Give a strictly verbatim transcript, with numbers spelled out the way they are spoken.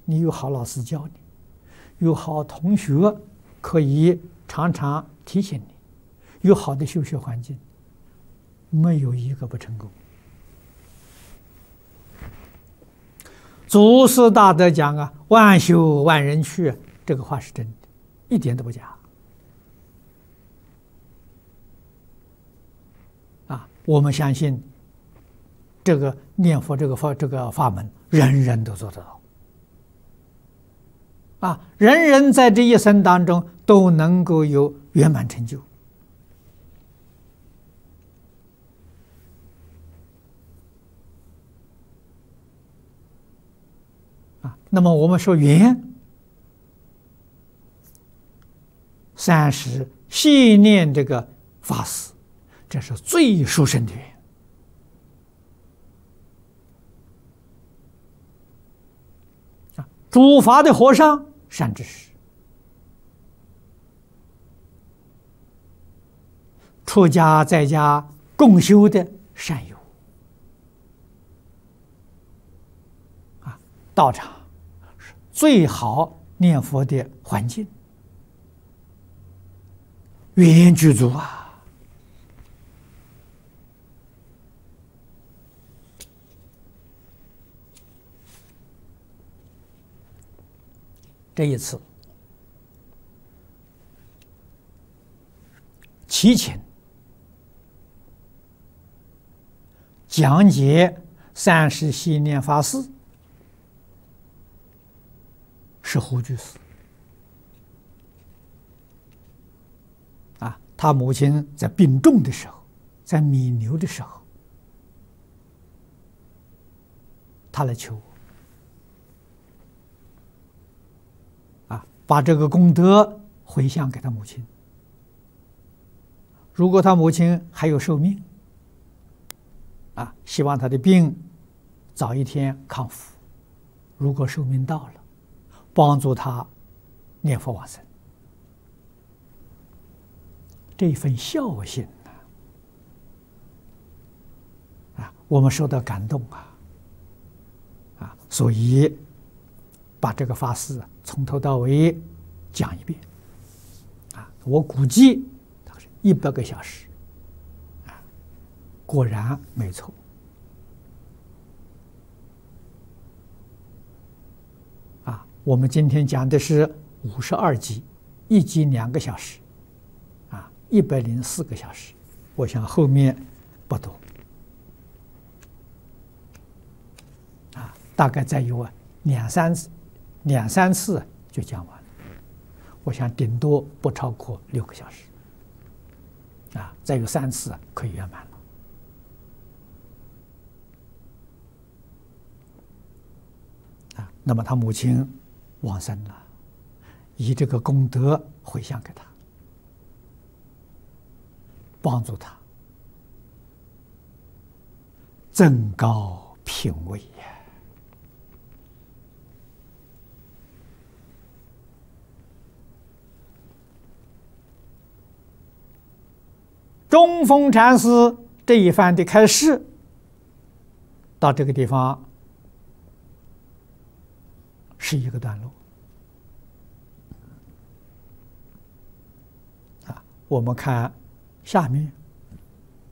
你有好老师教你，有好同学可以常常提醒你，有好的修学环境，没有一个不成功。祖师大德讲啊，万修万人去，这个话是真的，一点都不假。啊，我们相信这个念佛这个法这个法门，人人都做得到。啊，人人在这一生当中都能够有圆满成就。啊，那么我们说缘，三时细念这个法师，这是最殊胜的缘。啊，主法的和尚善知识，出家在家共修的善友，啊，道场是最好念佛的环境，缘具足啊。这一次祈请讲解三时细念法师是胡居士啊，他母亲在病重的时候，在弥留的时候，他来求我。把这个功德回向给他母亲。如果他母亲还有寿命，啊，希望他的病早一天康复；如果寿命到了，帮助他念佛往生。这一份孝心呢，啊，我们受到感动啊，啊，所以把这个法事从头到尾讲一遍，啊，我估计大概是一百个小时，啊，果然没错。啊，我们今天讲的是五十二集，一集两个小时，啊，一百零四个小时，我想后面不多，啊，大概再有两三次。两三次就讲完了，我想顶多不超过六个小时，啊，再有三次可以圆满了。啊，那么他母亲往生了，以这个功德回向给他，帮助他增高品位呀。中峰禅师这一番的开示，到这个地方是一个段落。啊，我们看下面。